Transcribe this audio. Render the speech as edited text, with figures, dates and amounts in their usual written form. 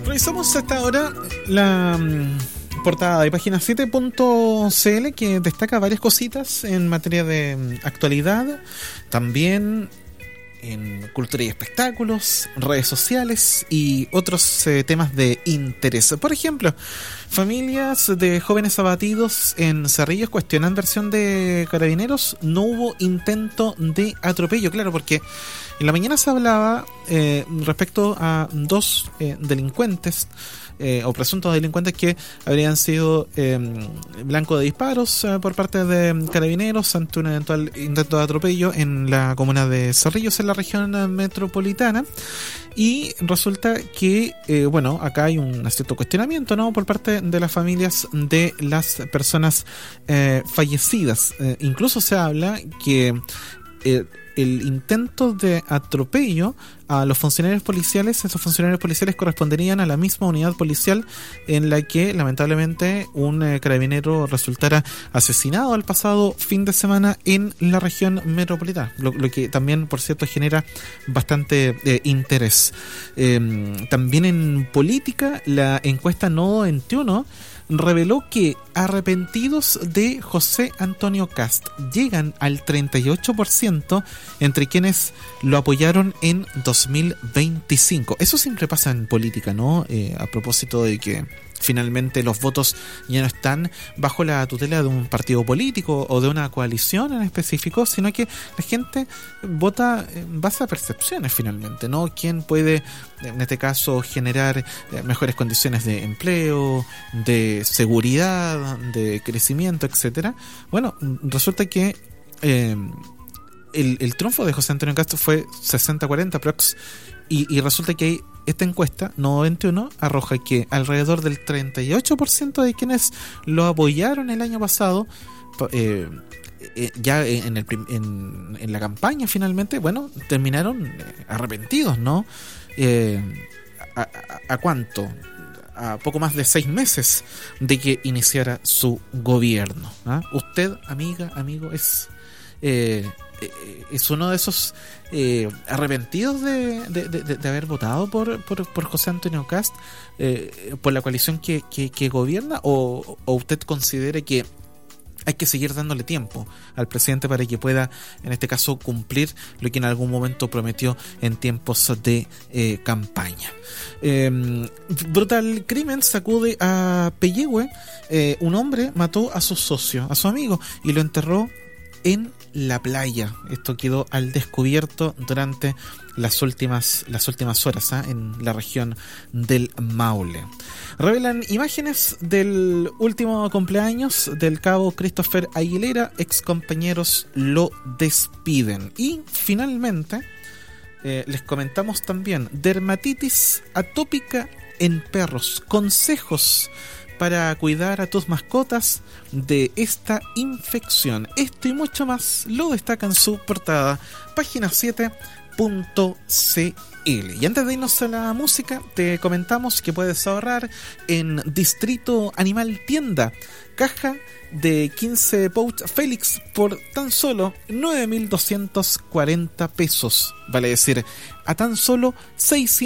Revisamos hasta ahora la portada de página 7.cl, que destaca varias cositas en materia de actualidad, también en cultura y espectáculos, redes sociales y otros temas de interés. Por ejemplo, familias de jóvenes abatidos en Cerrillos cuestionan versión de Carabineros. No hubo intento de atropello, claro, porque en la mañana se hablaba respecto a dos delincuentes o presuntos delincuentes que habrían sido blanco de disparos por parte de Carabineros ante un eventual intento de atropello en la comuna de Cerrillos, en la región metropolitana. Y resulta que, bueno, acá hay un cierto cuestionamiento, ¿no?, por parte de las familias de las personas fallecidas. Incluso se habla que el intento de atropello a los funcionarios policiales, esos funcionarios policiales corresponderían a la misma unidad policial en la que lamentablemente un carabinero resultara asesinado el pasado fin de semana en la región metropolitana, lo que también, por cierto, genera bastante interés. También en política, la encuesta Nodo 21 reveló que arrepentidos de José Antonio Kast llegan al 38% entre quienes lo apoyaron en 2025. Eso siempre pasa en política, ¿no? A propósito de que finalmente los votos ya no están bajo la tutela de un partido político o de una coalición en específico, sino que la gente vota en base a percepciones finalmente, ¿no? ¿Quién puede, en este caso, generar mejores condiciones de empleo, de seguridad, de crecimiento, etcétera? Bueno, resulta que el triunfo de José Antonio Kast fue 60-40 prox, y resulta que esta encuesta, Nodo 21, arroja que alrededor del 38% de quienes lo apoyaron el año pasado, ya en la campaña finalmente, bueno, terminaron arrepentidos, ¿no? ¿A cuánto? A poco más de 6 meses de que iniciara su gobierno, ¿ah? Usted, amiga, amigo, es uno de esos arrepentidos de haber votado por José Antonio Kast, por la coalición que gobierna, o usted considere que hay que seguir dándole tiempo al presidente para que pueda, en este caso, cumplir lo que en algún momento prometió en tiempos de campaña? Brutal crimen sacude a Peyehue. Un hombre mató a su socio, a su amigo, y lo enterró en la playa. Esto quedó al descubierto durante las últimas horas en la región del Maule. Revelan imágenes del último cumpleaños del cabo Christopher Aguilera. Ex compañeros lo despiden. Y finalmente les comentamos también dermatitis atópica en perros. Consejos para cuidar a tus mascotas de esta infección. Esto y mucho más lo destaca en su portada, página 7.cl. Y antes de irnos a la música, te comentamos que puedes ahorrar en Distrito Animal Tienda. Caja de 15 pouch Félix por tan solo 9.240 pesos. Vale decir, a tan solo 600